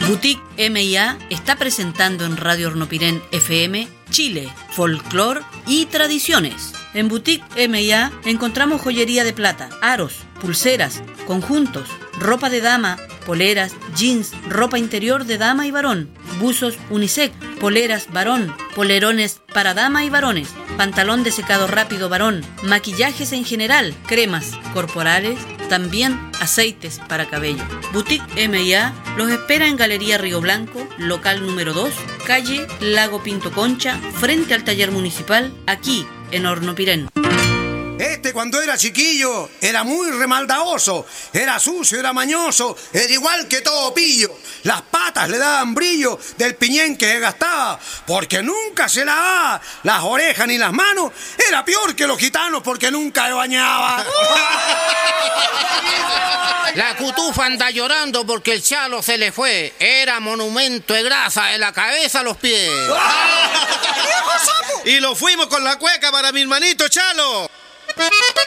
Boutique M&A está presentando en Radio Hornopirén FM Chile, folclor y tradiciones. En Boutique M&A encontramos joyería de plata, aros, pulseras, conjuntos, ropa de dama, poleras, jeans, ropa interior de dama y varón, buzos unisex, poleras varón, polerones para dama y varones, pantalón de secado rápido varón, maquillajes en general, cremas corporales, también aceites para cabello. Boutique M&A los espera en Galería Río Blanco, local número 2, calle Lago Pinto Concha, frente al taller municipal, aquí en Hornopirén. Cuando era chiquillo era muy remaldadoso, era sucio, era mañoso, era igual que todo pillo. Las patas le daban brillo del piñén que gastaba, porque nunca se lavaba las orejas ni las manos. Era peor que los gitanos porque nunca se bañaba. La cutufa anda llorando porque el chalo se le fue. Era monumento de grasa de la cabeza a los pies. Y lo fuimos con la cueca para mi hermanito Chalo.